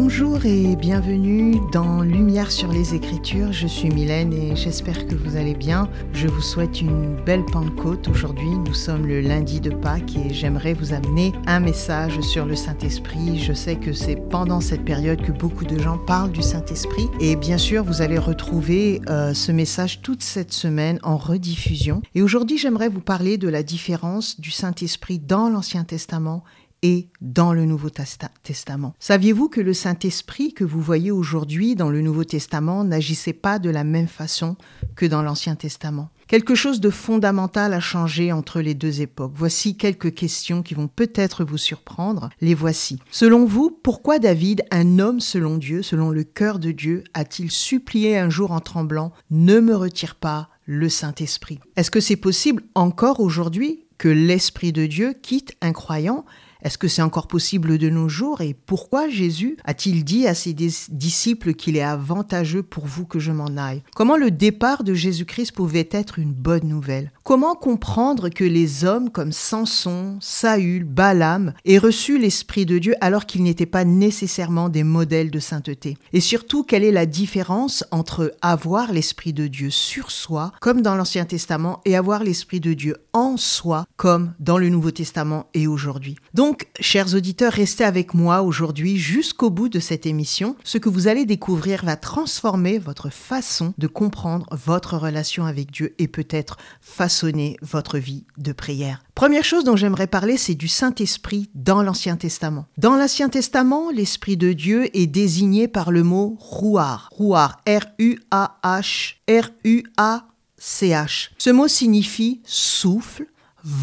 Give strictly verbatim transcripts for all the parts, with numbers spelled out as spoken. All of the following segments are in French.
Bonjour et bienvenue dans Lumière sur les Écritures. Je suis Mylène et j'espère que vous allez bien. Je vous souhaite une belle Pentecôte. Aujourd'hui, nous sommes le lundi de Pâques et j'aimerais vous amener un message sur le Saint-Esprit. Je sais que c'est pendant cette période que beaucoup de gens parlent du Saint-Esprit et bien sûr, vous allez retrouver euh, ce message toute cette semaine en rediffusion. Et aujourd'hui, j'aimerais vous parler de la différence du Saint-Esprit dans l'Ancien Testament et dans le Nouveau Testament. Saviez-vous que le Saint-Esprit que vous voyez aujourd'hui dans le Nouveau Testament n'agissait pas de la même façon que dans l'Ancien Testament? Quelque chose de fondamental a changé entre les deux époques. Voici quelques questions qui vont peut-être vous surprendre. Les voici. Selon vous, pourquoi David, un homme selon Dieu, selon le cœur de Dieu, a-t-il supplié un jour en tremblant « Ne me retire pas le Saint-Esprit » ? Est-ce que c'est possible encore aujourd'hui que l'Esprit de Dieu quitte un croyant ? Est-ce que c'est encore possible de nos jours? Et pourquoi Jésus a-t-il dit à ses disciples qu'il est avantageux pour vous que je m'en aille? Comment le départ de Jésus-Christ pouvait être une bonne nouvelle? Comment comprendre que les hommes comme Samson, Saül, Balaam aient reçu l'Esprit de Dieu alors qu'ils n'étaient pas nécessairement des modèles de sainteté? Et surtout, quelle est la différence entre avoir l'Esprit de Dieu sur soi, comme dans l'Ancien Testament, et avoir l'Esprit de Dieu en soi, comme dans le Nouveau Testament et aujourd'hui? Donc, Donc, chers auditeurs, restez avec moi aujourd'hui jusqu'au bout de cette émission. Ce que vous allez découvrir va transformer votre façon de comprendre votre relation avec Dieu et peut-être façonner votre vie de prière. Première chose dont j'aimerais parler, c'est du Saint-Esprit dans l'Ancien Testament. Dans l'Ancien Testament, l'Esprit de Dieu est désigné par le mot « rouar ». Rouar, R U A H, R U A C H. Ce mot signifie « souffle »,« vent »,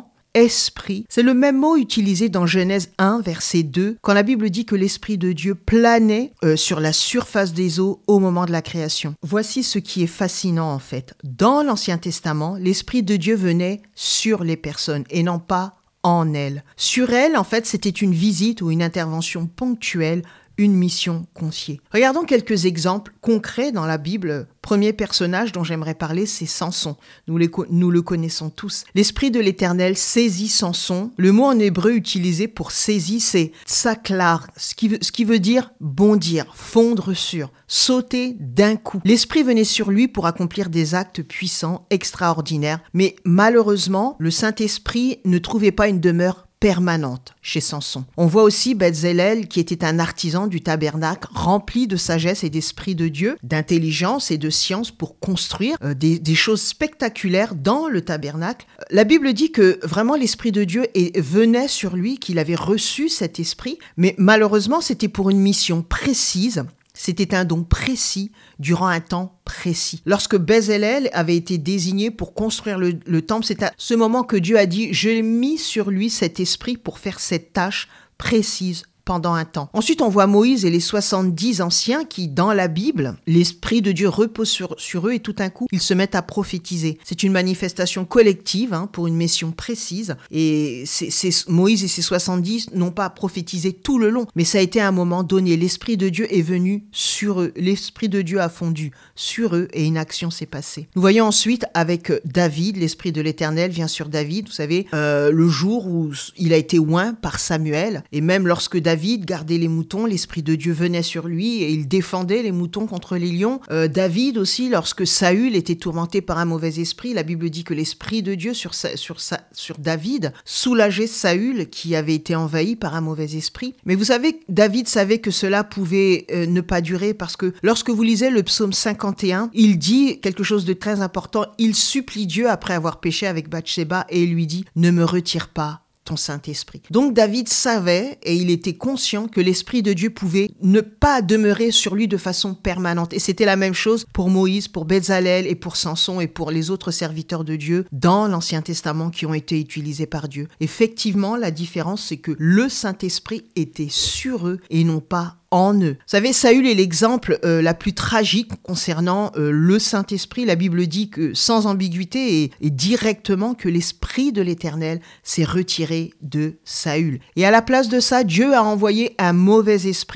esprit. C'est le même mot utilisé dans Genèse un, verset deux, quand la Bible dit que l'Esprit de Dieu planait euh, sur la surface des eaux au moment de la création. Voici ce qui est fascinant en fait. Dans l'Ancien Testament, l'Esprit de Dieu venait sur les personnes et non pas en elles. Sur elles, en fait, c'était une visite ou une intervention ponctuelle, une mission confiée. Regardons quelques exemples concrets dans la Bible. Premier personnage dont j'aimerais parler, c'est Samson. Nous, les, nous le connaissons tous. L'Esprit de l'Éternel saisit Samson. Le mot en hébreu utilisé pour saisir, c'est tsaklar, ce qui, veut, ce qui veut dire bondir, fondre sur, sauter d'un coup. L'Esprit venait sur lui pour accomplir des actes puissants, extraordinaires. Mais malheureusement, le Saint-Esprit ne trouvait pas une demeure permanente chez Samson. On voit aussi Bezalel qui était un artisan du tabernacle rempli de sagesse et d'esprit de Dieu, d'intelligence et de science pour construire euh, des, des choses spectaculaires dans le tabernacle. La Bible dit que vraiment l'esprit de Dieu est, venait sur lui, qu'il avait reçu cet esprit, mais malheureusement c'était pour une mission précise. C'était un don précis durant un temps précis. Lorsque Bezalel avait été désigné pour construire le, le temple, c'est à ce moment que Dieu a dit « J'ai mis sur lui cet esprit pour faire cette tâche précise pendant un temps ». Ensuite, on voit Moïse et les soixante-dix anciens qui, dans la Bible, l'Esprit de Dieu repose sur, sur eux et tout d'un coup, ils se mettent à prophétiser. C'est une manifestation collective hein, pour une mission précise. Et c'est, c'est, Moïse et ses soixante-dix n'ont pas prophétisé tout le long, mais ça a été à un moment donné. L'Esprit de Dieu est venu sur eux. L'Esprit de Dieu a fondu sur eux et une action s'est passée. Nous voyons ensuite avec David, l'Esprit de l'Éternel vient sur David. Vous savez, euh, le jour où il a été oint par Samuel et même lorsque David David gardait les moutons, l'Esprit de Dieu venait sur lui et il défendait les moutons contre les lions. Euh, David aussi, lorsque Saül était tourmenté par un mauvais esprit, la Bible dit que l'Esprit de Dieu sur, sa, sur, sa, sur David soulageait Saül qui avait été envahi par un mauvais esprit. Mais vous savez, David savait que cela pouvait euh, ne pas durer parce que lorsque vous lisez le psaume cinquante et un, il dit quelque chose de très important. Il supplie Dieu après avoir péché avec Bathsheba et il lui dit « Ne me retire pas ton Saint-Esprit ». Donc David savait et il était conscient que l'Esprit de Dieu pouvait ne pas demeurer sur lui de façon permanente. Et c'était la même chose pour Moïse, pour Bezalel et pour Samson et pour les autres serviteurs de Dieu dans l'Ancien Testament qui ont été utilisés par Dieu. Effectivement, la différence, c'est que le Saint-Esprit était sur eux et non pas en eux. Vous savez, Saül est l'exemple euh, la plus tragique concernant euh, le Saint-Esprit. La Bible dit que sans ambiguïté et, et directement que l'Esprit de l'Éternel s'est retiré de Saül. Et à la place de ça, Dieu a envoyé un mauvais esprit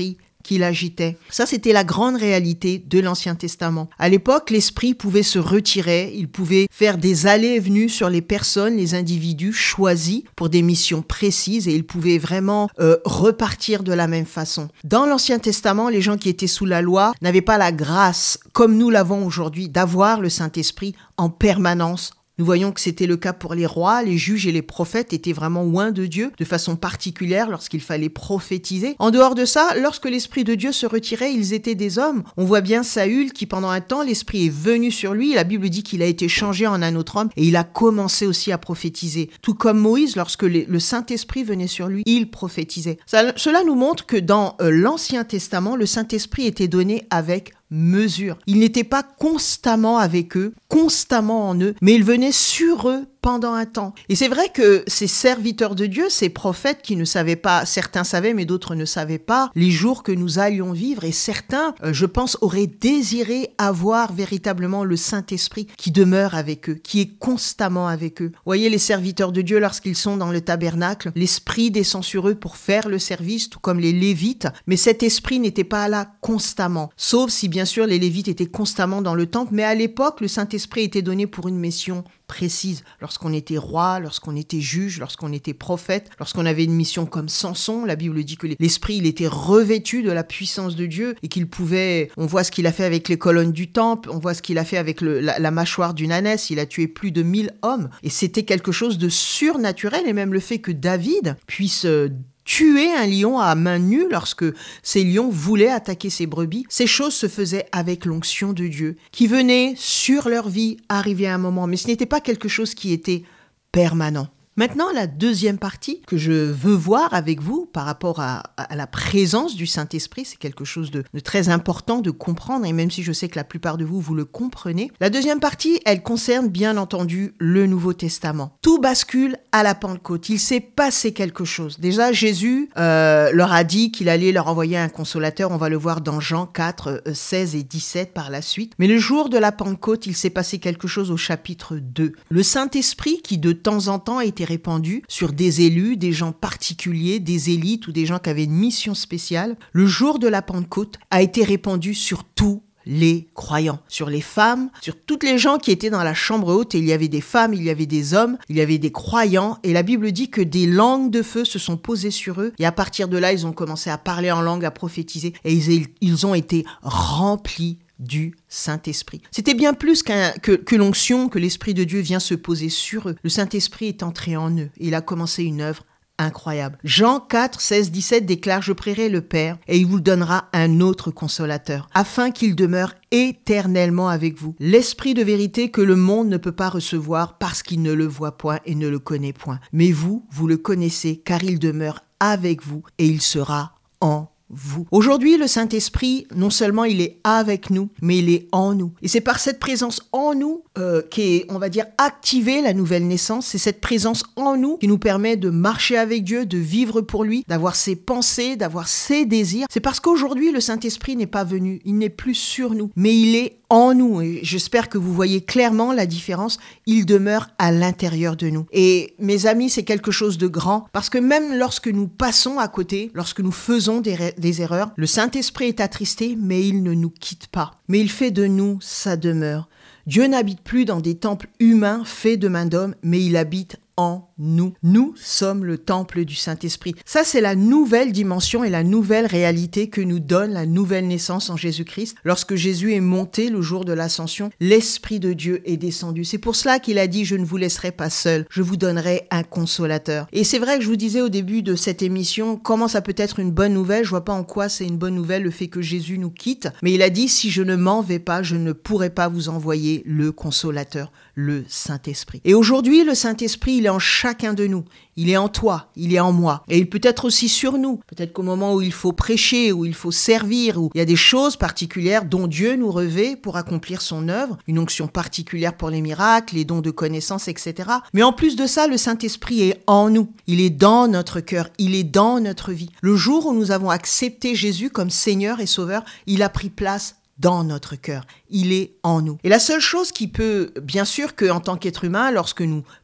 qui l'agitait. Ça, c'était la grande réalité de l'Ancien Testament. À l'époque, l'esprit pouvait se retirer, il pouvait faire des allées et venues sur les personnes, les individus choisis pour des missions précises et il pouvait vraiment euh, repartir de la même façon. Dans l'Ancien Testament, les gens qui étaient sous la loi n'avaient pas la grâce, comme nous l'avons aujourd'hui, d'avoir le Saint-Esprit en permanence. Nous voyons que c'était le cas pour les rois, les juges et les prophètes étaient vraiment loin de Dieu de façon particulière lorsqu'il fallait prophétiser. En dehors de ça, lorsque l'Esprit de Dieu se retirait, ils étaient des hommes. On voit bien Saül qui pendant un temps, l'Esprit est venu sur lui. La Bible dit qu'il a été changé en un autre homme et il a commencé aussi à prophétiser. Tout comme Moïse, lorsque le Saint-Esprit venait sur lui, il prophétisait. Ça, cela nous montre que dans euh, l'Ancien Testament, le Saint-Esprit était donné avec mesure. Il n'était pas constamment avec eux, constamment en eux, mais il venait sur eux pendant un temps. Et c'est vrai que ces serviteurs de Dieu, ces prophètes qui ne savaient pas, certains savaient mais d'autres ne savaient pas, les jours que nous allions vivre, et certains, euh, je pense, auraient désiré avoir véritablement le Saint-Esprit qui demeure avec eux, qui est constamment avec eux. Voyez les serviteurs de Dieu lorsqu'ils sont dans le tabernacle, l'Esprit descend sur eux pour faire le service, tout comme les Lévites, mais cet Esprit n'était pas là constamment, sauf si bien sûr les Lévites étaient constamment dans le temple, mais à l'époque, le Saint-Esprit était donné pour une mission précise. Lorsqu'on était roi, lorsqu'on était juge, lorsqu'on était prophète, lorsqu'on avait une mission comme Samson, la Bible dit que l'Esprit, il était revêtu de la puissance de Dieu et qu'il pouvait, on voit ce qu'il a fait avec les colonnes du temple, on voit ce qu'il a fait avec le, la, la mâchoire d'une ânesse, il a tué plus de mille hommes et c'était quelque chose de surnaturel et même le fait que David puisse euh, tuer un lion à main nue lorsque ces lions voulaient attaquer ses brebis. Ces choses se faisaient avec l'onction de Dieu, qui venait sur leur vie arriver à un moment, mais ce n'était pas quelque chose qui était permanent. Maintenant, la deuxième partie que je veux voir avec vous par rapport à, à la présence du Saint-Esprit, c'est quelque chose de, de très important de comprendre, et même si je sais que la plupart de vous, vous le comprenez. La deuxième partie, elle concerne bien entendu le Nouveau Testament. Tout bascule à la Pentecôte. Il s'est passé quelque chose. Déjà, Jésus euh, leur a dit qu'il allait leur envoyer un consolateur. On va le voir dans Jean quatre, seize et dix-sept par la suite. Mais le jour de la Pentecôte, il s'est passé quelque chose au chapitre deux. Le Saint-Esprit, qui de temps en temps était répandu sur des élus, des gens particuliers, des élites ou des gens qui avaient une mission spéciale, le jour de la Pentecôte a été répandu sur tous les croyants, sur les femmes, sur toutes les gens qui étaient dans la chambre haute, et il y avait des femmes, il y avait des hommes, il y avait des croyants, et la Bible dit que des langues de feu se sont posées sur eux, et à partir de là, ils ont commencé à parler en langue, à prophétiser, et ils, ils ont été remplis du Saint-Esprit. C'était bien plus qu'un, que, que l'onction, que l'Esprit de Dieu vient se poser sur eux. Le Saint-Esprit est entré en eux et il a commencé une œuvre incroyable. Jean quatre, seize, dix-sept déclare « Je prierai le Père et il vous donnera un autre consolateur, afin qu'il demeure éternellement avec vous. L'Esprit de vérité que le monde ne peut pas recevoir parce qu'il ne le voit point et ne le connaît point. Mais vous, vous le connaissez car il demeure avec vous et il sera en vous. » Aujourd'hui, le Saint-Esprit, non seulement il est avec nous, mais il est en nous. Et c'est par cette présence en nous euh, qu'est, on va dire, activée la nouvelle naissance. C'est cette présence en nous qui nous permet de marcher avec Dieu, de vivre pour lui, d'avoir ses pensées, d'avoir ses désirs. C'est parce qu'aujourd'hui, le Saint-Esprit n'est pas venu, il n'est plus sur nous, mais il est en nous. Et j'espère que vous voyez clairement la différence. Il demeure à l'intérieur de nous. Et mes amis, c'est quelque chose de grand, parce que même lorsque nous passons à côté, lorsque nous faisons des ré- des erreurs, le Saint-Esprit est attristé, mais il ne nous quitte pas. Mais il fait de nous sa demeure. Dieu n'habite plus dans des temples humains faits de main d'homme, mais il habite en nous. Nous sommes le temple du Saint-Esprit. Ça, c'est la nouvelle dimension et la nouvelle réalité que nous donne la nouvelle naissance en Jésus-Christ. Lorsque Jésus est monté le jour de l'ascension, l'Esprit de Dieu est descendu. C'est pour cela qu'il a dit « Je ne vous laisserai pas seul, je vous donnerai un consolateur ». Et c'est vrai que je vous disais au début de cette émission, comment ça peut être une bonne nouvelle. Je vois pas en quoi c'est une bonne nouvelle le fait que Jésus nous quitte. Mais il a dit « Si je ne m'en vais pas, je ne pourrai pas vous envoyer le consolateur, le Saint-Esprit ». Et aujourd'hui, le Saint-Esprit, il est en chacun de nous. Il est en toi, il est en moi. Et il peut être aussi sur nous. Peut-être qu'au moment où il faut prêcher, où il faut servir, où il y a des choses particulières dont Dieu nous revêt pour accomplir son œuvre, une onction particulière pour les miracles, les dons de connaissances, et cetera. Mais en plus de ça, le Saint-Esprit est en nous. Il est dans notre cœur, il est dans notre vie. Le jour où nous avons accepté Jésus comme Seigneur et Sauveur, il a pris place dans notre cœur. Il est en nous. Et la seule chose qui peut, bien sûr, qu'en tant qu'être humain, lorsque nous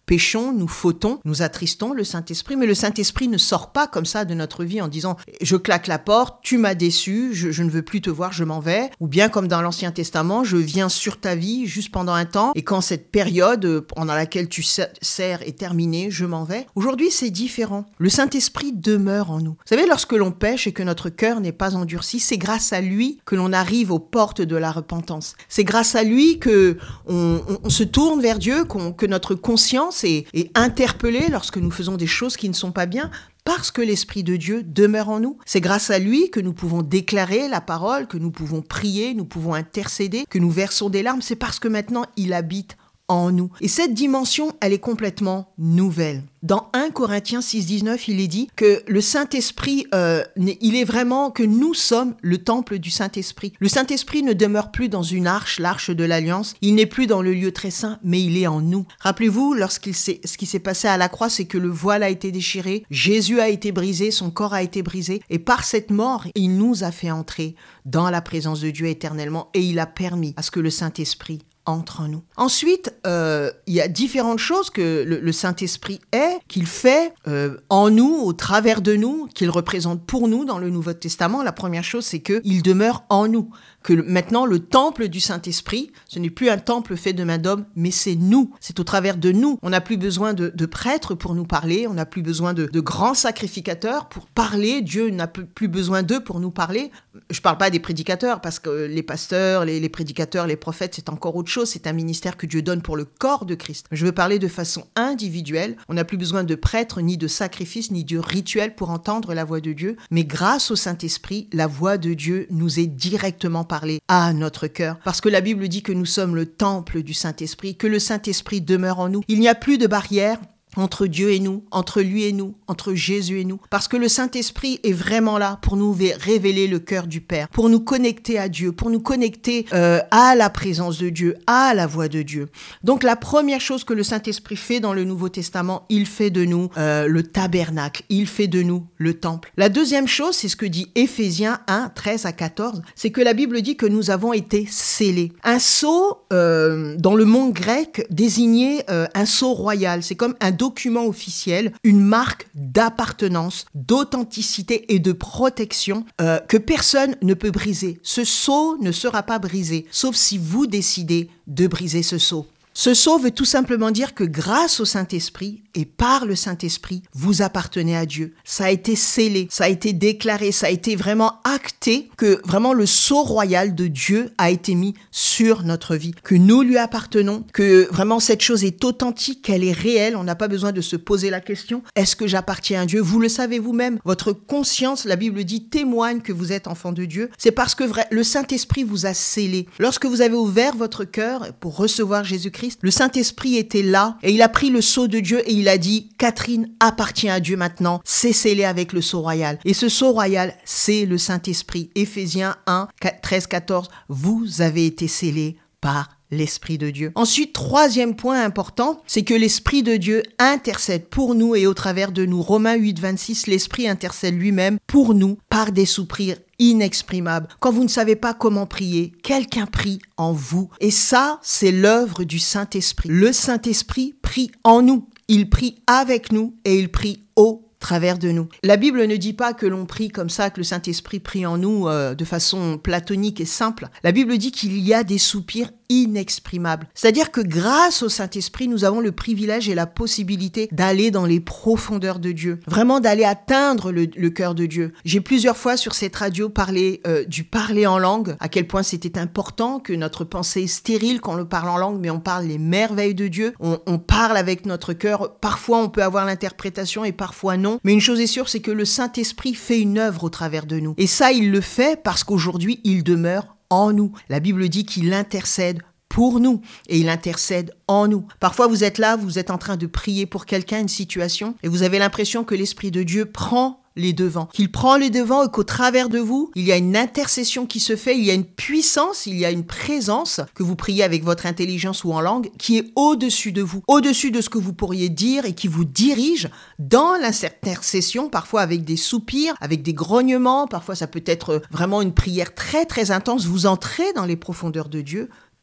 péchons, nous fautons, nous attristons le Saint-Esprit, mais le Saint-Esprit ne sort pas comme ça de notre vie en disant « je claque la porte, tu m'as déçu, je, je ne veux plus te voir, je m'en vais ». Ou bien comme dans l'Ancien Testament, je viens sur ta vie juste pendant un temps et quand cette période pendant laquelle tu sers est terminée, je m'en vais. Aujourd'hui, c'est différent. Le Saint-Esprit demeure en nous. Vous savez, lorsque l'on pêche et que notre cœur n'est pas endurci, c'est grâce à lui que l'on arrive aux portes de la repentance. C'est grâce à lui que on, on, on se tourne vers Dieu, qu'on, que notre conscience est, est interpellée lorsque nous faisons des choses qui ne sont pas bien, parce que l'Esprit de Dieu demeure en nous. C'est grâce à lui que nous pouvons déclarer la parole, que nous pouvons prier, nous pouvons intercéder, que nous versons des larmes. C'est parce que maintenant, il habite en nous. Et cette dimension, elle est complètement nouvelle. Dans premier Corinthiens six dix-neuf, il est dit que le Saint-Esprit, euh, il est vraiment que nous sommes le temple du Saint-Esprit. Le Saint-Esprit ne demeure plus dans une arche, l'arche de l'Alliance. Il n'est plus dans le lieu très saint, mais il est en nous. Rappelez-vous, lorsqu'il s'est, ce qui s'est passé à la croix, c'est que le voile a été déchiré, Jésus a été brisé, son corps a été brisé, et par cette mort, il nous a fait entrer dans la présence de Dieu éternellement, et il a permis à ce que le Saint-Esprit entre en nous. Ensuite, euh, il y a différentes choses que le, le Saint-Esprit est, qu'il fait euh, en nous, au travers de nous, qu'il représente pour nous dans le Nouveau Testament. La première chose, c'est qu'il demeure en nous. Que le, maintenant, le temple du Saint-Esprit, ce n'est plus un temple fait de main d'homme, mais c'est nous. C'est au travers de nous. On n'a plus besoin de, de prêtres pour nous parler. On n'a plus besoin de, de grands sacrificateurs pour parler. Dieu n'a plus besoin d'eux pour nous parler. Je ne parle pas des prédicateurs, parce que les pasteurs, les, les prédicateurs, les prophètes, c'est encore autre chose. C'est un ministère que Dieu donne pour le corps de Christ. Je veux parler de façon individuelle. On n'a plus besoin de prêtres, ni de sacrifices, ni de rituels pour entendre la voix de Dieu. Mais grâce au Saint-Esprit, la voix de Dieu nous est directement parler à notre cœur. Parce que la Bible dit que nous sommes le temple du Saint-Esprit, que le Saint-Esprit demeure en nous. Il n'y a plus de barrière entre Dieu et nous, entre lui et nous, entre Jésus et nous. Parce que le Saint-Esprit est vraiment là pour nous révéler le cœur du Père, pour nous connecter à Dieu, pour nous connecter euh, à la présence de Dieu, à la voix de Dieu. Donc la première chose que le Saint-Esprit fait dans le Nouveau Testament, il fait de nous euh, le tabernacle, il fait de nous le temple. La deuxième chose, c'est ce que dit Éphésiens un, treize à quatorze, c'est que la Bible dit que nous avons été scellés. Un sceau, euh, dans le monde grec, désignait euh, un sceau royal. C'est comme un document officiel, une marque d'appartenance, d'authenticité et de protection euh, que personne ne peut briser. Ce sceau ne sera pas brisé, sauf si vous décidez de briser ce sceau. Ce sceau veut tout simplement dire que grâce au Saint-Esprit et par le Saint-Esprit, vous appartenez à Dieu. Ça a été scellé, ça a été déclaré, ça a été vraiment acté que vraiment le sceau royal de Dieu a été mis sur notre vie, que nous lui appartenons, que vraiment cette chose est authentique, qu'elle est réelle. On n'a pas besoin de se poser la question, est-ce que j'appartiens à Dieu? Vous le savez vous-même. Votre conscience, la Bible dit, témoigne que vous êtes enfant de Dieu. C'est parce que vrai, le Saint-Esprit vous a scellé. Lorsque vous avez ouvert votre cœur pour recevoir Jésus-Christ, le Saint-Esprit était là et il a pris le sceau de Dieu et il a dit « Catherine appartient à Dieu maintenant, c'est scellé avec le sceau royal ». Et ce sceau royal, c'est le Saint-Esprit. Éphésiens un, treize, quatorze, vous avez été scellés par l'Esprit de Dieu. Ensuite, troisième point important, c'est que l'Esprit de Dieu intercède pour nous et au travers de nous. Romains huit, vingt-six, l'Esprit intercède lui-même pour nous par des soupirs inexprimables. Quand vous ne savez pas comment prier, quelqu'un prie en vous. Et ça, c'est l'œuvre du Saint-Esprit. Le Saint-Esprit prie en nous. Il prie avec nous et il prie au travers de nous. La Bible ne dit pas que l'on prie comme ça, que le Saint-Esprit prie en nous euh, de façon platonique et simple. La Bible dit qu'il y a des soupirs inexprimables. C'est-à-dire que grâce au Saint-Esprit, nous avons le privilège et la possibilité d'aller dans les profondeurs de Dieu. Vraiment d'aller atteindre le, le cœur de Dieu. J'ai plusieurs fois sur cette radio parlé euh, du parler en langue, à quel point c'était important, que notre pensée est stérile quand on le parle en langue, mais on parle les merveilles de Dieu. On, on parle avec notre cœur. Parfois, on peut avoir l'interprétation et parfois non. Mais une chose est sûre, c'est que le Saint-Esprit fait une œuvre au travers de nous. Et ça, il le fait parce qu'aujourd'hui, il demeure en nous. La Bible dit qu'il intercède pour nous et il intercède en nous. Parfois, vous êtes là, vous êtes en train de prier pour quelqu'un, une situation, et vous avez l'impression que l'Esprit de Dieu prend les devants, qu'il prend les devants et qu'au travers de vous, il y a une intercession qui se fait, il y a une puissance, il y a une présence que vous priez avec votre intelligence ou en langue qui est au-dessus de vous, au-dessus de ce que vous pourriez dire et qui vous dirige dans l'intercession, parfois avec des soupirs, avec des grognements, parfois ça peut être vraiment une prière très très intense. Vous entrez dans les profondeurs de Dieu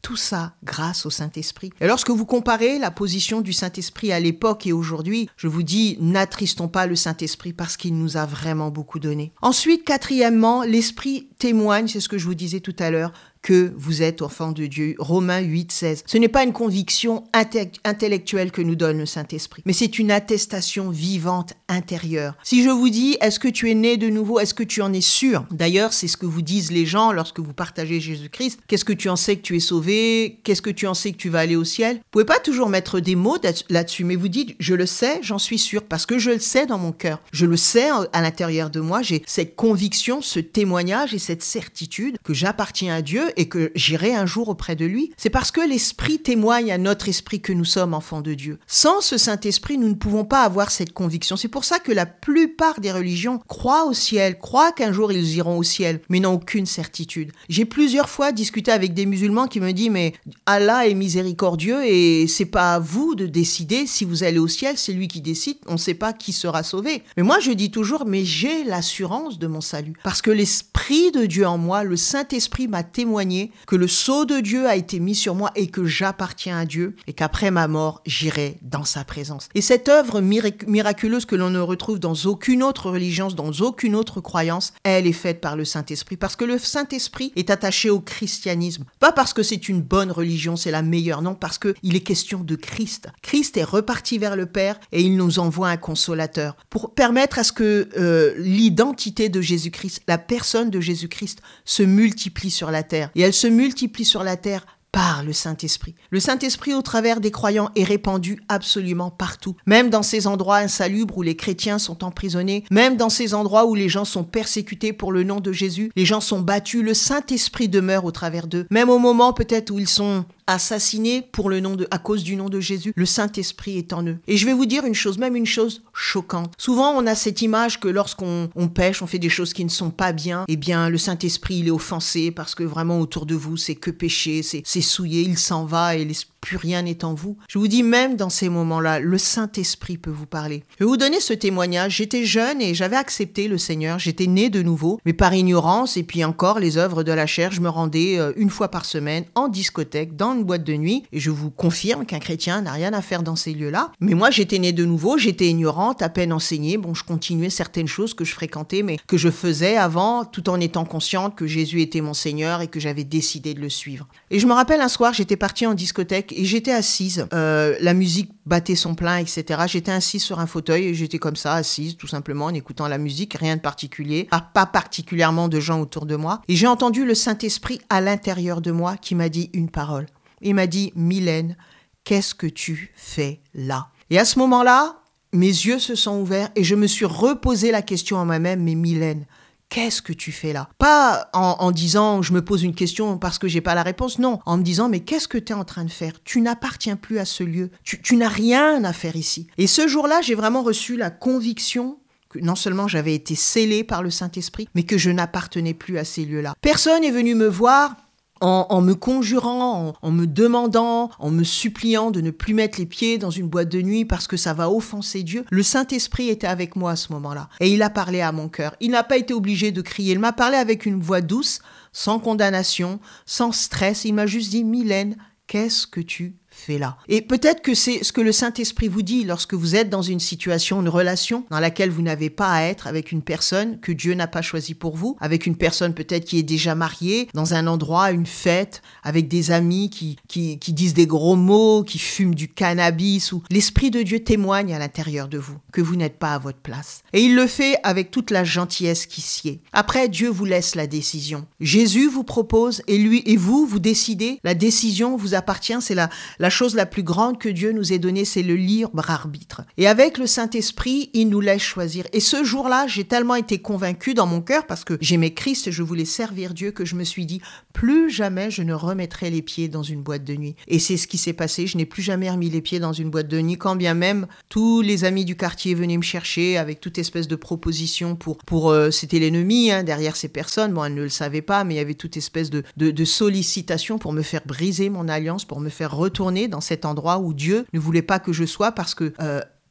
Tout ça grâce au Saint-Esprit. Et lorsque vous comparez la position du Saint-Esprit à l'époque et aujourd'hui, je vous dis, n'attristons pas le Saint-Esprit parce qu'il nous a vraiment beaucoup donné. Ensuite, quatrièmement, l'Esprit témoigne, c'est ce que je vous disais tout à l'heure, que vous êtes enfant de Dieu. Romains huit, seize. Ce n'est pas une conviction inte- intellectuelle que nous donne le Saint-Esprit, mais c'est une attestation vivante intérieure. Si je vous dis, est-ce que tu es né de nouveau? Est-ce que tu en es sûr? D'ailleurs, c'est ce que vous disent les gens lorsque vous partagez Jésus-Christ. Qu'est-ce que tu en sais que tu es sauvé? Qu'est-ce que tu en sais que tu vas aller au ciel? Vous pouvez pas toujours mettre des mots là-dessus, mais vous dites, je le sais, j'en suis sûr, parce que je le sais dans mon cœur. Je le sais à l'intérieur de moi, j'ai cette conviction, ce témoignage et cette certitude que j'appartiens à Dieu et que j'irai un jour auprès de lui. C'est parce que l'Esprit témoigne à notre esprit que nous sommes enfants de Dieu. Sans ce Saint-Esprit, nous ne pouvons pas avoir cette conviction. C'est pour ça que la plupart des religions croient au ciel, croient qu'un jour ils iront au ciel, mais n'ont aucune certitude. J'ai plusieurs fois discuté avec des musulmans qui me disent, mais Allah est miséricordieux et c'est pas à vous de décider si vous allez au ciel, c'est lui qui décide, on ne sait pas qui sera sauvé. Mais moi je dis toujours, mais j'ai l'assurance de mon salut. Parce que l'Esprit de Dieu en moi, le Saint-Esprit m'a témoigné que le sceau de Dieu a été mis sur moi et que j'appartiens à Dieu et qu'après ma mort, j'irai dans sa présence. Et cette œuvre mirac- miraculeuse que l'on ne retrouve dans aucune autre religion, dans aucune autre croyance, elle est faite par le Saint-Esprit. Parce que le Saint-Esprit est attaché au christianisme. Pas parce que c'est une bonne religion, c'est la meilleure, non, parce qu'il est question de Christ. Christ est reparti vers le Père et il nous envoie un consolateur pour permettre à ce que euh, l'identité de Jésus-Christ, la personne de Jésus-Christ se multiplie sur la terre. Et elle se multiplie sur la terre par le Saint-Esprit. Le Saint-Esprit, au travers des croyants, est répandu absolument partout. Même dans ces endroits insalubres où les chrétiens sont emprisonnés, même dans ces endroits où les gens sont persécutés pour le nom de Jésus, les gens sont battus, le Saint-Esprit demeure au travers d'eux. Même au moment peut-être où ils sont assassinés pour le nom de, à cause du nom de Jésus, le Saint-Esprit est en eux. Et je vais vous dire une chose, même une chose choquante. Souvent, on a cette image que lorsqu'on on pêche, on fait des choses qui ne sont pas bien, eh bien, le Saint-Esprit, il est offensé parce que vraiment autour de vous, c'est que péché, c'est, c'est souillé, il s'en va et plus rien n'est en vous. Je vous dis, même dans ces moments-là, le Saint-Esprit peut vous parler. Je vais vous donner ce témoignage. J'étais jeune et j'avais accepté le Seigneur. J'étais né de nouveau, mais par ignorance et puis encore les œuvres de la chair, je me rendais euh, une fois par semaine en discothèque, dans une boîte de nuit. Et je vous confirme qu'un chrétien n'a rien à faire dans ces lieux-là. Mais moi, j'étais né de nouveau, j'étais ignorante, à peine enseignée. Bon, je continuais certaines choses que je fréquentais, mais que je faisais avant, tout en étant consciente que Jésus était mon Seigneur et que j'avais décidé de le suivre. Et je me rappelle un soir, j'étais partie en discothèque et j'étais assise, euh, la musique battait son plein, et cetera. J'étais assise sur un fauteuil et j'étais comme ça, assise, tout simplement, en écoutant la musique, rien de particulier, pas, pas particulièrement de gens autour de moi. Et j'ai entendu le Saint-Esprit à l'intérieur de moi qui m'a dit une parole. Il m'a dit, Mylène, qu'est-ce que tu fais là? Et à ce moment-là, mes yeux se sont ouverts et je me suis reposé la question à moi-même, mais Mylène, qu'est-ce que tu fais là? Pas en, en disant, je me pose une question parce que j'ai pas la réponse, non. En me disant, mais qu'est-ce que tu es en train de faire? Tu n'appartiens plus à ce lieu. Tu, tu n'as rien à faire ici. Et ce jour-là, j'ai vraiment reçu la conviction que non seulement j'avais été scellée par le Saint-Esprit, mais que je n'appartenais plus à ces lieux-là. Personne est venu me voir En, en me conjurant, en, en me demandant, en me suppliant de ne plus mettre les pieds dans une boîte de nuit parce que ça va offenser Dieu. Le Saint-Esprit était avec moi à ce moment-là. Et il a parlé à mon cœur. Il n'a pas été obligé de crier. Il m'a parlé avec une voix douce, sans condamnation, sans stress. Il m'a juste dit, Mylène, qu'est-ce que tu fais là? Et peut-être que c'est ce que le Saint-Esprit vous dit lorsque vous êtes dans une situation, une relation dans laquelle vous n'avez pas à être avec une personne que Dieu n'a pas choisie pour vous, avec une personne peut-être qui est déjà mariée, dans un endroit, une fête, avec des amis qui, qui, qui disent des gros mots, qui fument du cannabis, ou l'Esprit de Dieu témoigne à l'intérieur de vous que vous n'êtes pas à votre place. Et il le fait avec toute la gentillesse qui s'y est. Après, Dieu vous laisse la décision. Jésus vous propose et lui et vous, vous décidez. La décision vous appartient, c'est la La chose la plus grande que Dieu nous ait donnée, c'est le libre arbitre. Et avec le Saint-Esprit, il nous laisse choisir. Et ce jour-là, j'ai tellement été convaincue dans mon cœur, parce que j'aimais Christ et je voulais servir Dieu, que je me suis dit, plus jamais je ne remettrai les pieds dans une boîte de nuit. Et c'est ce qui s'est passé. Je n'ai plus jamais remis les pieds dans une boîte de nuit, quand bien même tous les amis du quartier venaient me chercher avec toute espèce de proposition pour... pour euh, c'était l'ennemi hein, derrière ces personnes. Bon, elles ne le savaient pas, mais il y avait toute espèce de, de, de sollicitation pour me faire briser mon alliance, pour me faire retourner dans cet endroit où Dieu ne voulait pas que je sois parce que euh,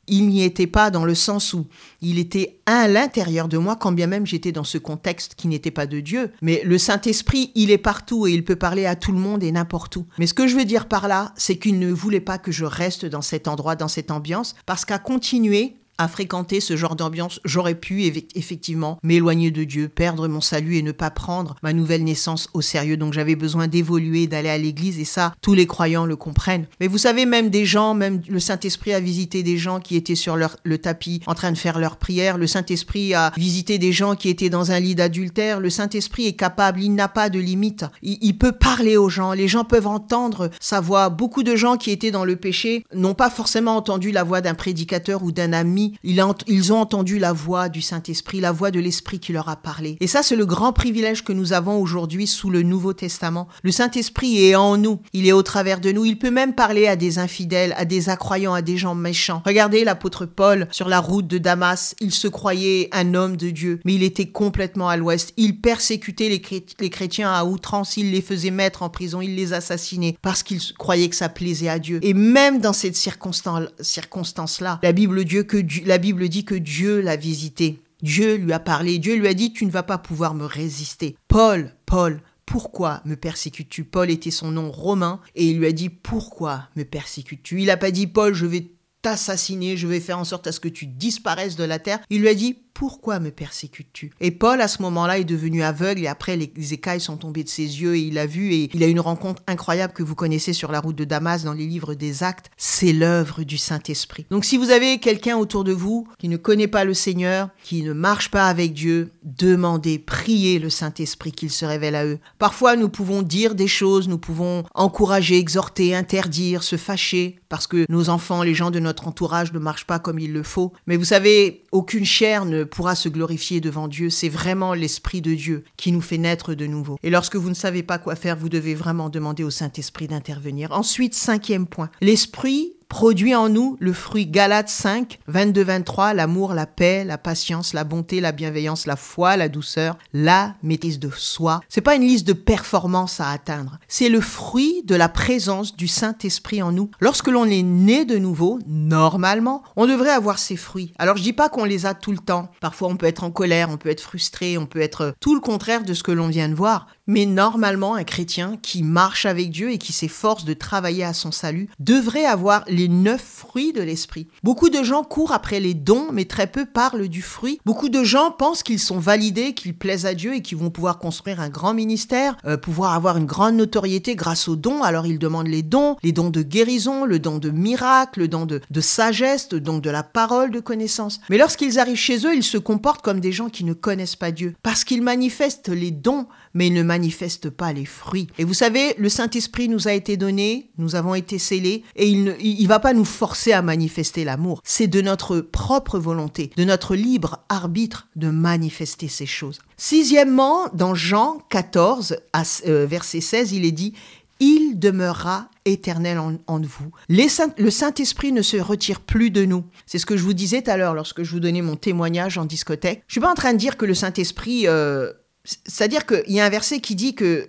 il n'y était pas dans le sens où il était à l'intérieur de moi, quand bien même j'étais dans ce contexte qui n'était pas de Dieu. Mais le Saint-Esprit, il est partout et il peut parler à tout le monde et n'importe où. Mais ce que je veux dire par là, c'est qu'il ne voulait pas que je reste dans cet endroit, dans cette ambiance, parce qu'à continuer à fréquenter ce genre d'ambiance, j'aurais pu effectivement m'éloigner de Dieu, perdre mon salut et ne pas prendre ma nouvelle naissance au sérieux. Donc j'avais besoin d'évoluer, d'aller à l'église et ça, tous les croyants le comprennent. Mais vous savez, même des gens, même le Saint-Esprit a visité des gens qui étaient sur leur, le tapis en train de faire leur prière. Le Saint-Esprit a visité des gens qui étaient dans un lit d'adultère. Le Saint-Esprit est capable, il n'a pas de limite. Il, il peut parler aux gens, les gens peuvent entendre sa voix. Beaucoup de gens qui étaient dans le péché n'ont pas forcément entendu la voix d'un prédicateur ou d'un ami. Ils ont entendu la voix du Saint-Esprit, la voix de l'Esprit qui leur a parlé. Et ça, c'est le grand privilège que nous avons aujourd'hui sous le Nouveau Testament. Le Saint-Esprit est en nous, il est au travers de nous. Il peut même parler à des infidèles, à des incroyants, à des gens méchants. Regardez l'apôtre Paul sur la route de Damas. Il se croyait un homme de Dieu, mais il était complètement à l'ouest. Il persécutait les, chré- les chrétiens à outrance, il les faisait mettre en prison, il les assassinait parce qu'il croyait que ça plaisait à Dieu. Et même dans cette circonstance, circonstance-là, la Bible, Dieu, que Dieu, la Bible dit que Dieu l'a visité. Dieu lui a parlé. Dieu lui a dit, tu ne vas pas pouvoir me résister. Paul, Paul, pourquoi me persécutes-tu? Paul était son nom romain et il lui a dit, pourquoi me persécutes-tu? Il n'a pas dit, Paul, je vais t'assassiner, je vais faire en sorte à ce que tu disparaisses de la terre. Il lui a dit, pourquoi me persécutes-tu? Et Paul, à ce moment-là, est devenu aveugle et après, les écailles sont tombées de ses yeux et il a vu et il a eu une rencontre incroyable que vous connaissez sur la route de Damas dans les livres des Actes. C'est l'œuvre du Saint-Esprit. Donc, si vous avez quelqu'un autour de vous qui ne connaît pas le Seigneur, qui ne marche pas avec Dieu, demandez, priez le Saint-Esprit qu'il se révèle à eux. Parfois, nous pouvons dire des choses, nous pouvons encourager, exhorter, interdire, se fâcher parce que nos enfants, les gens de notre entourage ne marchent pas comme il le faut. Mais vous savez, aucune chair ne pourra se glorifier devant Dieu. C'est vraiment l'Esprit de Dieu qui nous fait naître de nouveau. Et lorsque vous ne savez pas quoi faire, vous devez vraiment demander au Saint-Esprit d'intervenir. Ensuite, cinquième point, l'Esprit produit en nous le fruit Galates cinq, vingt-deux vingt-trois, l'amour, la paix, la patience, la bonté, la bienveillance, la foi, la douceur, la maîtrise de soi. C'est pas une liste de performances à atteindre. C'est le fruit de la présence du Saint-Esprit en nous. Lorsque l'on est né de nouveau, normalement, on devrait avoir ces fruits. Alors je dis pas qu'on les a tout le temps. Parfois on peut être en colère, on peut être frustré, on peut être tout le contraire de ce que l'on vient de voir. Mais normalement, un chrétien qui marche avec Dieu et qui s'efforce de travailler à son salut devrait avoir les neuf fruits de l'esprit. Beaucoup de gens courent après les dons, mais très peu parlent du fruit. Beaucoup de gens pensent qu'ils sont validés, qu'ils plaisent à Dieu et qu'ils vont pouvoir construire un grand ministère, euh, pouvoir avoir une grande notoriété grâce aux dons. Alors ils demandent les dons, les dons de guérison, le don de miracle, le don de, de sagesse, le don de la parole, de connaissance. Mais lorsqu'ils arrivent chez eux, ils se comportent comme des gens qui ne connaissent pas Dieu, parce qu'ils manifestent les dons, mais ils ne manifestent pas les fruits. Et vous savez, le Saint-Esprit nous a été donné, nous avons été scellés, et il ne il va pas nous forcer à manifester l'amour. C'est de notre propre volonté, de notre libre arbitre de manifester ces choses. Sixièmement, dans Jean quatorze, euh, verset seize, il est dit « Il demeurera éternel en, en vous. Les Saint, le Saint-Esprit ne se retire plus de nous. » C'est ce que je vous disais tout à l'heure lorsque je vous donnais mon témoignage en discothèque. Je suis pas en train de dire que le Saint-Esprit... Euh, c'est-à-dire qu'il y a un verset qui dit que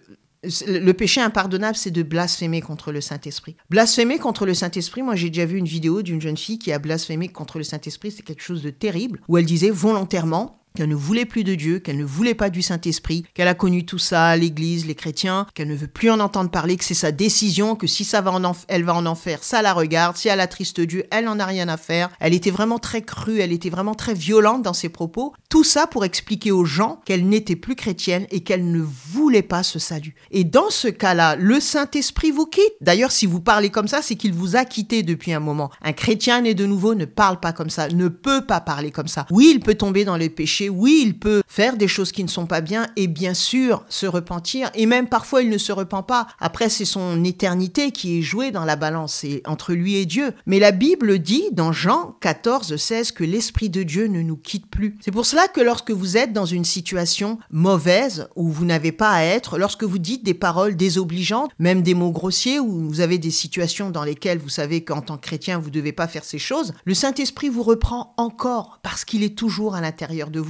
le péché impardonnable, c'est de blasphémer contre le Saint-Esprit. Blasphémer contre le Saint-Esprit, moi j'ai déjà vu une vidéo d'une jeune fille qui a blasphémé contre le Saint-Esprit, c'est quelque chose de terrible, où elle disait volontairement qu'elle ne voulait plus de Dieu, qu'elle ne voulait pas du Saint-Esprit, qu'elle a connu tout ça, l'Église, les chrétiens, qu'elle ne veut plus en entendre parler, que c'est sa décision, que si ça va en enf- elle va en enfer, ça la regarde, si elle attriste Dieu, elle n'en a rien à faire. Elle était vraiment très crue, elle était vraiment très violente dans ses propos. Tout ça pour expliquer aux gens qu'elle n'était plus chrétienne et qu'elle ne voulait pas ce salut. Et dans ce cas-là, le Saint-Esprit vous quitte. D'ailleurs, si vous parlez comme ça, c'est qu'il vous a quitté depuis un moment. Un chrétien né de nouveau ne parle pas comme ça, ne peut pas parler comme ça. Oui, il peut tomber dans les péchés, oui, il peut faire des choses qui ne sont pas bien et bien sûr se repentir. Et même parfois, il ne se repent pas. Après, c'est son éternité qui est jouée dans la balance, c'est entre lui et Dieu. Mais la Bible dit dans Jean quatorze, seize que l'Esprit de Dieu ne nous quitte plus. C'est pour cela que lorsque vous êtes dans une situation mauvaise où vous n'avez pas à être, lorsque vous dites des paroles désobligeantes, même des mots grossiers, où vous avez des situations dans lesquelles vous savez qu'en tant que chrétien, vous ne devez pas faire ces choses, le Saint-Esprit vous reprend encore parce qu'il est toujours à l'intérieur de vous.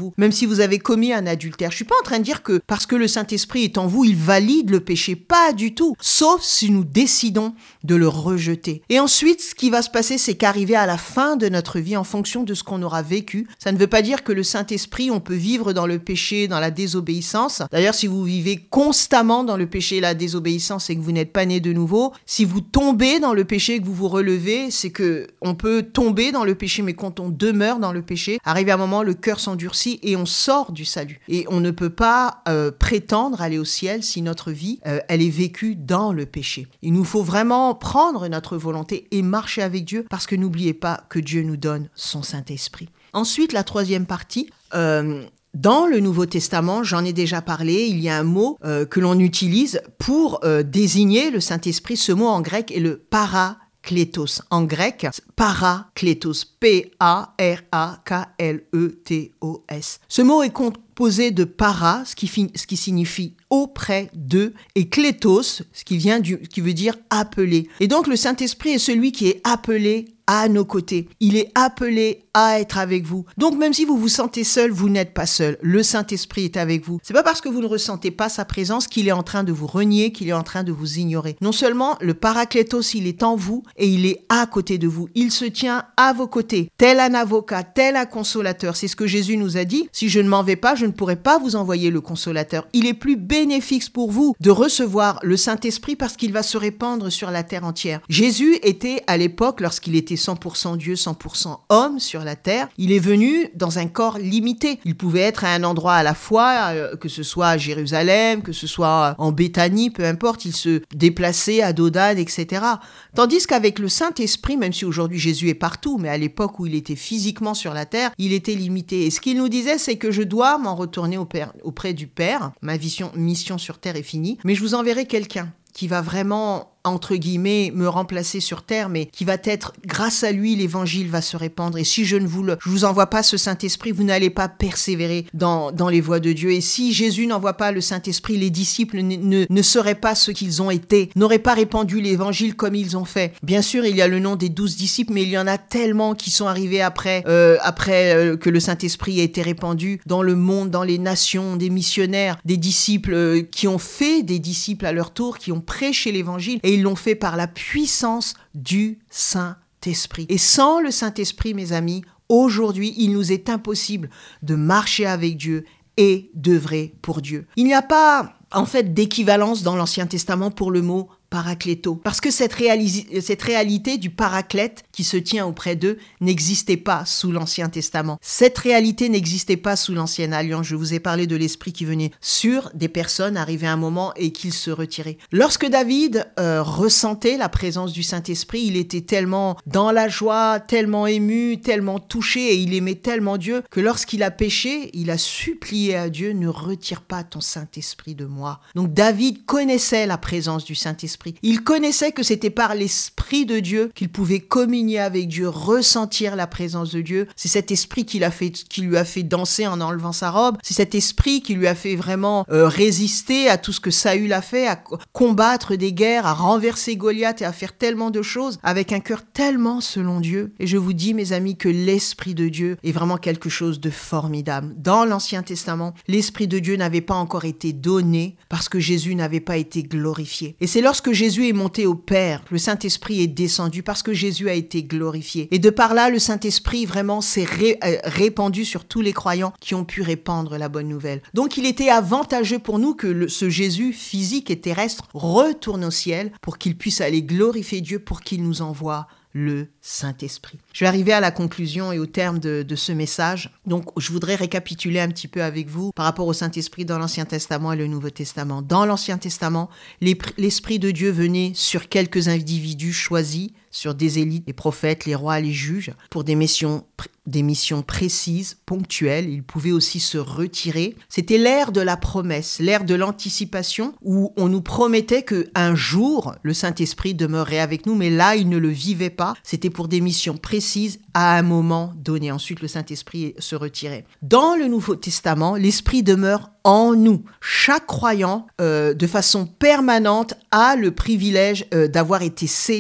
vous, même si vous avez commis un adultère. Je suis pas en train de dire que parce que le Saint-Esprit est en vous, il valide le péché. Pas du tout. Sauf si nous décidons de le rejeter. Et ensuite, ce qui va se passer, c'est qu'arriver à la fin de notre vie, en fonction de ce qu'on aura vécu, ça ne veut pas dire que le Saint-Esprit, on peut vivre dans le péché, dans la désobéissance. D'ailleurs, si vous vivez constamment dans le péché et la désobéissance et que vous n'êtes pas né de nouveau, si vous tombez dans le péché et que vous vous relevez, c'est que on peut tomber dans le péché, mais quand on demeure dans le péché, arrive à un moment, le cœur s'endurcit et on sort du salut. Et on ne peut pas euh, prétendre aller au ciel si notre vie, euh, elle est vécue dans le péché. Il nous faut vraiment prendre notre volonté et marcher avec Dieu, parce que n'oubliez pas que Dieu nous donne son Saint-Esprit. Ensuite, la troisième partie, euh, dans le Nouveau Testament, j'en ai déjà parlé, il y a un mot euh, que l'on utilise pour euh, désigner le Saint-Esprit. Ce mot en grec est le paraklétos. En grec, paraklétos, P A R A K L E T O S. Ce mot est composé de para, ce qui, fi- ce qui signifie auprès d'eux, et klétos, ce qui, vient du, qui veut dire appeler. Et donc le Saint-Esprit est celui qui est appelé à nos côtés. Il est appelé à être avec vous. Donc même si vous vous sentez seul, vous n'êtes pas seul. Le Saint-Esprit est avec vous. C'est pas parce que vous ne ressentez pas sa présence qu'il est en train de vous renier, qu'il est en train de vous ignorer. Non seulement le paraklétos, il est en vous et il est à côté de vous. Il se tient à vos côtés, tel un avocat, tel un consolateur. C'est ce que Jésus nous a dit. Si je ne m'en vais pas, je ne pourrai pas vous envoyer le consolateur. Il est plus bénéfique pour vous de recevoir le Saint-Esprit parce qu'il va se répandre sur la terre entière. Jésus était à l'époque, lorsqu'il était cent pour cent Dieu, cent pour cent homme sur la terre, il est venu dans un corps limité. Il pouvait être à un endroit à la fois, euh, que ce soit à Jérusalem, que ce soit en Béthanie, peu importe, il se déplaçait à Dodane, et cetera. Tandis qu'avec le Saint-Esprit, même si aujourd'hui Jésus est partout, mais à l'époque où il était physiquement sur la terre, il était limité. Et ce qu'il nous disait, c'est que je dois m'en retourner au Père, auprès du Père. Ma vision, mission sur terre est finie, mais je vous enverrai quelqu'un qui va vraiment, entre guillemets, me remplacer sur terre, mais qui va être, grâce à lui, l'évangile va se répandre. Et si je ne vous le, je vous envoie pas ce Saint-Esprit, vous n'allez pas persévérer dans, dans les voies de Dieu. Et si Jésus n'envoie pas le Saint-Esprit, les disciples ne, ne, ne seraient pas ce qu'ils ont été, n'auraient pas répandu l'évangile comme ils ont fait. Bien sûr, il y a le nom des douze disciples, mais il y en a tellement qui sont arrivés après, euh, après euh, que le Saint-Esprit a été répandu dans le monde, dans les nations, des missionnaires, des disciples euh, qui ont fait des disciples à leur tour, qui ont prêché l'évangile, et ils l'ont fait par la puissance du Saint-Esprit. Et sans le Saint-Esprit, mes amis, aujourd'hui, il nous est impossible de marcher avec Dieu et d'œuvrer pour Dieu. Il n'y a pas, en fait, d'équivalence dans l'Ancien Testament pour le mot paracléto. Parce que cette, réalis- cette réalité du paraclète qui se tient auprès d'eux n'existait pas sous l'Ancien Testament. Cette réalité n'existait pas sous l'Ancienne Alliance. Je vous ai parlé de l'Esprit qui venait sur des personnes arrivé à un moment et qu'il se retirait. Lorsque David euh, ressentait la présence du Saint-Esprit, il était tellement dans la joie, tellement ému, tellement touché et il aimait tellement Dieu que lorsqu'il a péché, il a supplié à Dieu « Ne retire pas ton Saint-Esprit de moi ». Donc David connaissait la présence du Saint-Esprit. Il connaissait que c'était par l'Esprit de Dieu qu'il pouvait communier avec Dieu, ressentir la présence de Dieu. C'est cet esprit qui, l'a fait, qui lui a fait danser en enlevant sa robe. C'est cet esprit qui lui a fait vraiment euh, résister à tout ce que Saül a fait, à combattre des guerres, à renverser Goliath et à faire tellement de choses avec un cœur tellement selon Dieu. Et je vous dis, mes amis, que l'Esprit de Dieu est vraiment quelque chose de formidable. Dans l'Ancien Testament, l'Esprit de Dieu n'avait pas encore été donné parce que Jésus n'avait pas été glorifié. Et c'est lorsque Jésus est monté au Père, le Saint-Esprit est descendu parce que Jésus a été glorifié. Et de par là, le Saint-Esprit vraiment s'est ré- euh, répandu sur tous les croyants qui ont pu répandre la bonne nouvelle. Donc il était avantageux pour nous que le, ce Jésus physique et terrestre retourne au ciel pour qu'il puisse aller glorifier Dieu, pour qu'il nous envoie le Saint-Esprit. Je vais arriver à la conclusion et au terme de, de ce message. Donc, je voudrais récapituler un petit peu avec vous par rapport au Saint-Esprit dans l'Ancien Testament et le Nouveau Testament. Dans l'Ancien Testament, l'Esprit de Dieu venait sur quelques individus choisis, sur des élites, les prophètes, les rois, les juges, pour des missions, des missions précises, ponctuelles. Ils pouvaient aussi se retirer. C'était l'ère de la promesse, l'ère de l'anticipation, où on nous promettait qu'un jour, le Saint-Esprit demeurerait avec nous, mais là, il ne le vivait pas. C'était pour des missions précises à un moment donné. Ensuite, le Saint-Esprit se retirait. Dans le Nouveau Testament, l'Esprit demeure en nous. Chaque croyant, euh, de façon permanente, a le privilège euh, d'avoir été scellé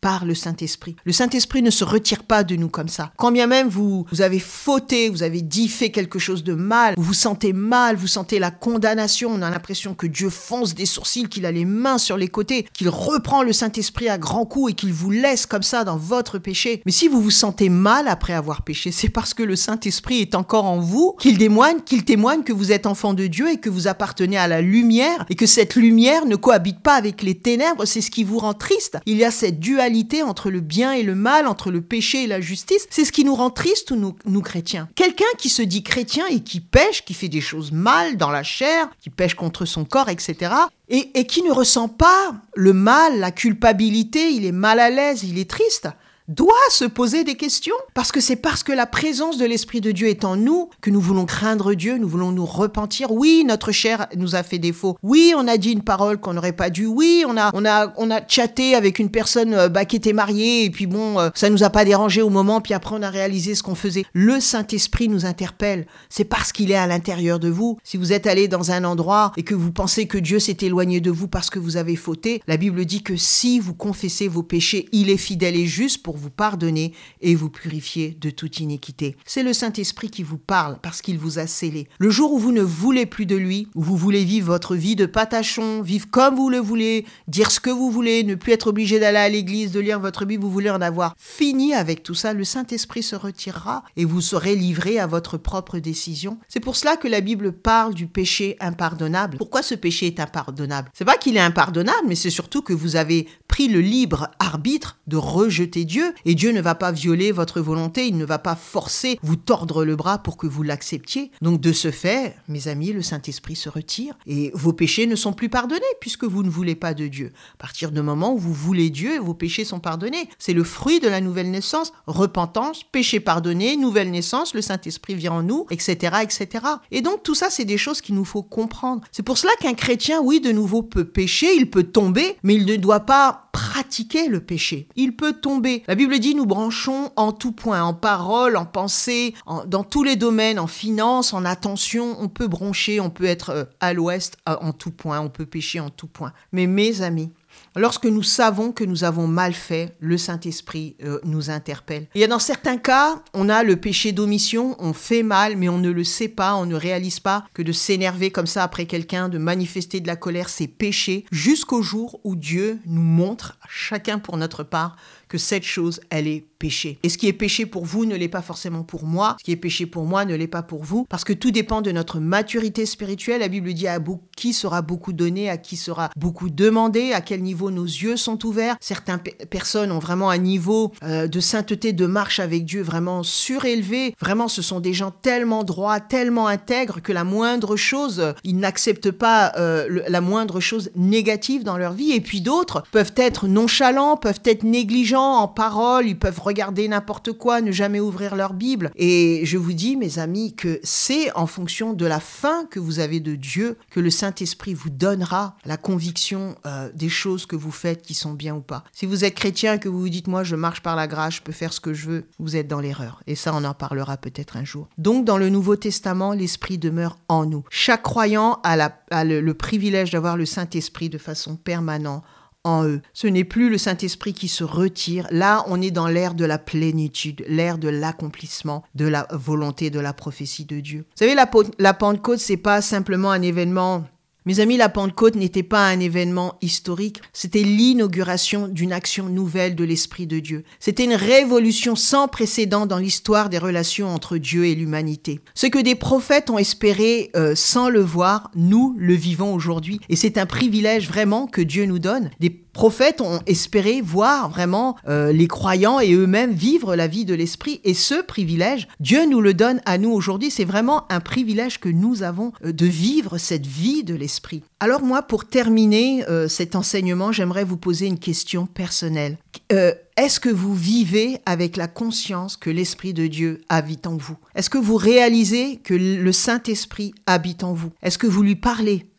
par le Saint-Esprit. Le Saint-Esprit ne se retire pas de nous comme ça. Quand bien même vous, vous avez fauté, vous avez dit, fait quelque chose de mal, vous vous sentez mal, vous sentez la condamnation, on a l'impression que Dieu fonce des sourcils, qu'il a les mains sur les côtés, qu'il reprend le Saint-Esprit à grands coups et qu'il vous laisse comme ça dans votre péché. Mais si vous vous sentez mal après avoir péché, c'est parce que le Saint-Esprit est encore en vous, qu'il témoigne, qu'il témoigne que vous êtes enfant de Dieu et que vous appartenez à la lumière et que cette lumière ne cohabite pas avec les ténèbres, c'est ce qui vous rend triste. Il y a cette dualité entre le bien et le mal, entre le péché et la justice. C'est ce qui nous rend tristes, nous, nous chrétiens. Quelqu'un qui se dit chrétien et qui pêche, qui fait des choses mal dans la chair, qui pêche contre son corps, et cetera, et, et qui ne ressent pas le mal, la culpabilité, il est mal à l'aise, il est triste, doit se poser des questions. Parce que c'est parce que la présence de l'Esprit de Dieu est en nous que nous voulons craindre Dieu, nous voulons nous repentir. Oui, notre chair nous a fait défaut. Oui, on a dit une parole qu'on n'aurait pas dû. Oui, on a, on a, on a chatté avec une personne euh, bah, qui était mariée et puis bon, euh, ça nous a pas dérangé au moment, puis après on a réalisé ce qu'on faisait. Le Saint-Esprit nous interpelle. C'est parce qu'il est à l'intérieur de vous. Si vous êtes allé dans un endroit et que vous pensez que Dieu s'est éloigné de vous parce que vous avez fauté, la Bible dit que si vous confessez vos péchés, il est fidèle et juste pour vous pardonner et vous purifier de toute iniquité. C'est le Saint-Esprit qui vous parle parce qu'il vous a scellé. Le jour où vous ne voulez plus de lui, où vous voulez vivre votre vie de patachon, vivre comme vous le voulez, dire ce que vous voulez, ne plus être obligé d'aller à l'église, de lire votre Bible, vous voulez en avoir fini avec tout ça, le Saint-Esprit se retirera et vous serez livré à votre propre décision. C'est pour cela que la Bible parle du péché impardonnable. Pourquoi ce péché est impardonnable? C'est pas qu'il est impardonnable, mais c'est surtout que vous avez pris le libre arbitre de rejeter Dieu. Et Dieu ne va pas violer votre volonté, il ne va pas forcer, vous tordre le bras pour que vous l'acceptiez. Donc de ce fait, mes amis, le Saint-Esprit se retire et vos péchés ne sont plus pardonnés puisque vous ne voulez pas de Dieu. À partir du moment où vous voulez Dieu, vos péchés sont pardonnés. C'est le fruit de la nouvelle naissance, repentance, péché pardonné, nouvelle naissance, le Saint-Esprit vient en nous, et cetera, et cetera. Et donc tout ça, c'est des choses qu'il nous faut comprendre. C'est pour cela qu'un chrétien, oui, de nouveau peut pécher, il peut tomber, mais il ne doit pas pratiquer le péché. Il peut tomber. La Bible dit, nous branchons en tout point, en parole, en pensée, en, dans tous les domaines, en finance, en attention, on peut broncher, on peut être euh, à l'ouest euh, en tout point, on peut pécher en tout point. Mais mes amis, lorsque nous savons que nous avons mal fait, le Saint-Esprit euh, nous interpelle. Il y a dans certains cas, on a le péché d'omission, on fait mal, mais on ne le sait pas, on ne réalise pas que de s'énerver comme ça après quelqu'un, de manifester de la colère, c'est péché, jusqu'au jour où Dieu nous montre, chacun pour notre part, que cette chose, elle est péché. Et ce qui est péché pour vous ne l'est pas forcément pour moi. Ce qui est péché pour moi ne l'est pas pour vous. Parce que tout dépend de notre maturité spirituelle. La Bible dit à qui sera beaucoup donné, à qui sera beaucoup demandé, à quel niveau nos yeux sont ouverts. Certaines pe- personnes ont vraiment un niveau euh, de sainteté, de marche avec Dieu vraiment surélevé. Vraiment, ce sont des gens tellement droits, tellement intègres que la moindre chose, euh, ils n'acceptent pas euh, le, la moindre chose négative dans leur vie. Et puis d'autres peuvent être nonchalants, peuvent être négligents en parole, ils peuvent regarder n'importe quoi, ne jamais ouvrir leur Bible. Et je vous dis, mes amis, que c'est en fonction de la faim que vous avez de Dieu que le Saint-Esprit vous donnera la conviction euh, des choses que vous faites qui sont bien ou pas. Si vous êtes chrétien, que vous vous dites, moi je marche par la grâce, je peux faire ce que je veux, vous êtes dans l'erreur. Et ça, on en parlera peut-être un jour. Donc, dans le Nouveau Testament, l'Esprit demeure en nous. Chaque croyant a, la, a le, le privilège d'avoir le Saint-Esprit de façon permanente en eux. Ce n'est plus le Saint-Esprit qui se retire. Là, on est dans l'ère de la plénitude, l'ère de l'accomplissement de la volonté, de la prophétie de Dieu. Vous savez, la, la Pentecôte, c'est pas simplement un événement. Mes amis, la Pentecôte n'était pas un événement historique, c'était l'inauguration d'une action nouvelle de l'Esprit de Dieu. C'était une révolution sans précédent dans l'histoire des relations entre Dieu et l'humanité. Ce que des prophètes ont espéré euh, sans le voir, nous le vivons aujourd'hui. Et c'est un privilège vraiment que Dieu nous donne. Des prophètes ont espéré voir vraiment euh, les croyants et eux-mêmes vivre la vie de l'Esprit. Et ce privilège, Dieu nous le donne à nous aujourd'hui. C'est vraiment un privilège que nous avons euh, de vivre cette vie de l'Esprit. Alors moi, pour terminer euh, cet enseignement, j'aimerais vous poser une question personnelle. Euh, est-ce que vous vivez avec la conscience que l'Esprit de Dieu habite en vous? Est-ce que vous réalisez que le Saint-Esprit habite en vous? Est-ce que vous lui parlez?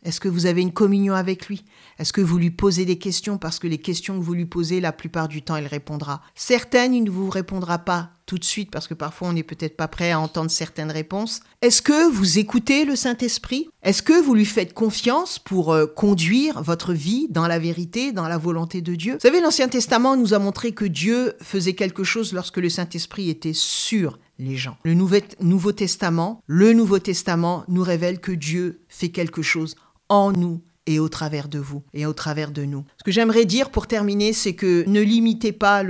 Est-ce que vous avez une communion avec lui? Est-ce que vous lui posez des questions? Parce que les questions que vous lui posez, la plupart du temps, il répondra. Certaines, il ne vous répondra pas tout de suite parce que parfois, on n'est peut-être pas prêt à entendre certaines réponses. Est-ce que vous écoutez le Saint-Esprit? Est-ce que vous lui faites confiance pour euh, conduire votre vie dans la vérité, dans la volonté de Dieu? Vous savez, l'Ancien Testament nous a montré que Dieu faisait quelque chose lorsque le Saint-Esprit était sur les gens. Le Nouveau, Nouveau Testament, le Nouveau Testament nous révèle que Dieu fait quelque chose en nous et au travers de vous et au travers de nous. Ce que j'aimerais dire pour terminer, c'est que ne limitez pas le